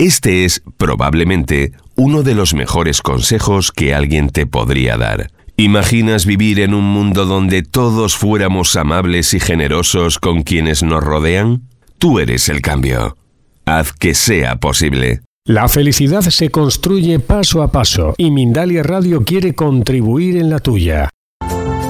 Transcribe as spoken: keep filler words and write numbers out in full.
Este es, probablemente, uno de los mejores consejos que alguien te podría dar. ¿Imaginas vivir en un mundo donde todos fuéramos amables y generosos con quienes nos rodean? Tú eres el cambio. Haz que sea posible. La felicidad se construye paso a paso y Mindalia Radio quiere contribuir en la tuya.